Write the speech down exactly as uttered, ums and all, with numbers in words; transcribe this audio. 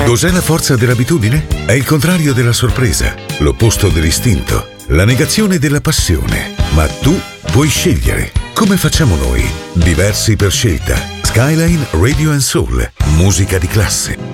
Cos'è la forza dell'abitudine? È il contrario della sorpresa, l'opposto dell'istinto, la negazione della passione. Ma tu puoi scegliere. Come facciamo noi? Diversi per scelta. Skyline Radio and Soul. Musica di classe.